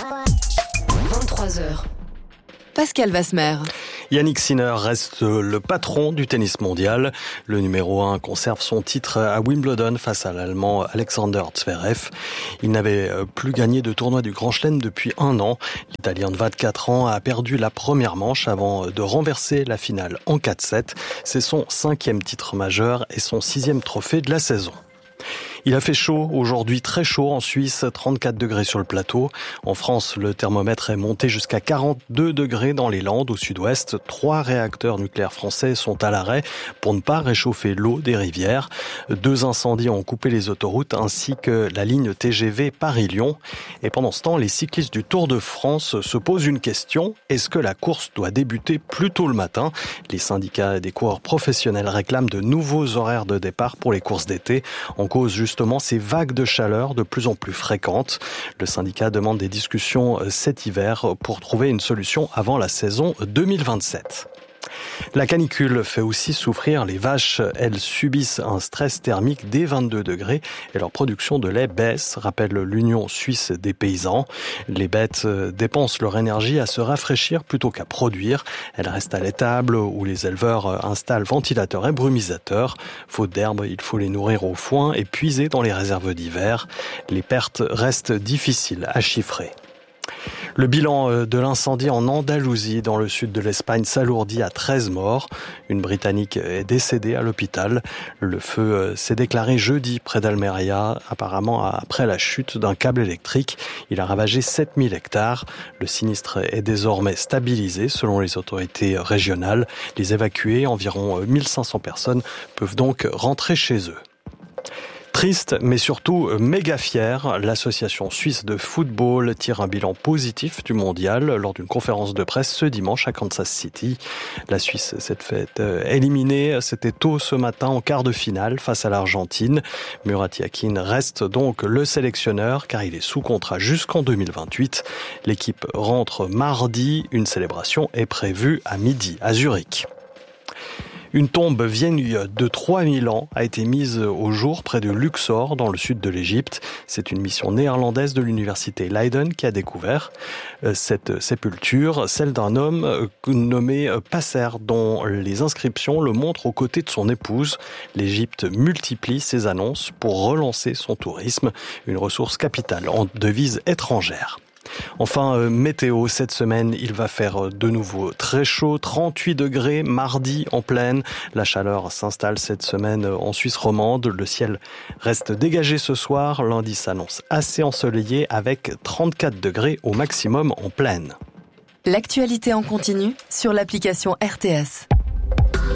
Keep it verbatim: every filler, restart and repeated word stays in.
vingt-trois heures. Pascal Vasmer. Yannick Sinner reste le patron du tennis mondial. Le numéro un conserve son titre à Wimbledon face à l'Allemand Alexander Zverev. Il n'avait plus gagné de tournoi du Grand Chelem depuis un an. L'Italien de vingt-quatre ans a perdu la première manche avant de renverser la finale en quatre sept. C'est son cinquième titre majeur et son sixième trophée de la saison. Il a fait chaud aujourd'hui, très chaud en Suisse, trente-quatre degrés sur le plateau. En France, le thermomètre est monté jusqu'à quarante-deux degrés dans les Landes au sud-ouest. Trois réacteurs nucléaires français sont à l'arrêt pour ne pas réchauffer l'eau des rivières. Deux incendies ont coupé les autoroutes ainsi que la ligne T G V Paris-Lyon. Et pendant ce temps, les cyclistes du Tour de France se posent une question. Est-ce que la course doit débuter plus tôt le matin ? Les syndicats des coureurs professionnels réclament de nouveaux horaires de départ pour les courses d'été. En cause, juste Justement, ces vagues de chaleur de plus en plus fréquentes. Le syndicat demande des discussions cet hiver pour trouver une solution avant la saison deux mille vingt-sept. La canicule fait aussi souffrir les vaches. Elles subissent un stress thermique dès vingt-deux degrés et leur production de lait baisse, rappelle l'Union suisse des paysans. Les bêtes dépensent leur énergie à se rafraîchir plutôt qu'à produire. Elles restent à l'étable où les éleveurs installent ventilateurs et brumisateurs. Faute d'herbe, il faut les nourrir au foin et puiser dans les réserves d'hiver. Les pertes restent difficiles à chiffrer. Le bilan de l'incendie en Andalousie, dans le sud de l'Espagne, s'alourdit à treize morts. Une Britannique est décédée à l'hôpital. Le feu s'est déclaré jeudi près d'Almeria, apparemment après la chute d'un câble électrique. Il a ravagé sept mille hectares. Le sinistre est désormais stabilisé selon les autorités régionales. Les évacués, environ mille cinq cents personnes, peuvent donc rentrer chez eux. Triste, mais surtout méga fier, l'association suisse de football tire un bilan positif du mondial lors d'une conférence de presse ce dimanche à Kansas City. La Suisse s'est faite éliminer, c'était tôt ce matin en quart de finale face à l'Argentine. Murat Yakin reste donc le sélectionneur car il est sous contrat jusqu'en deux mille vingt-huit. L'équipe rentre mardi, une célébration est prévue à midi à Zurich. Une tombe vieille de trois mille ans a été mise au jour près de Luxor, dans le sud de l'Égypte. C'est une mission néerlandaise de l'université Leiden qui a découvert cette sépulture, celle d'un homme nommé Passer, dont les inscriptions le montrent aux côtés de son épouse. L'Égypte multiplie ses annonces pour relancer son tourisme, une ressource capitale en devises étrangères. Enfin, euh, météo, cette semaine, il va faire de nouveau très chaud, trente-huit degrés mardi en pleine. La chaleur s'installe cette semaine en Suisse romande. Le ciel reste dégagé ce soir. Lundi s'annonce assez ensoleillé avec trente-quatre degrés au maximum en pleine. L'actualité en continu sur l'application R T S.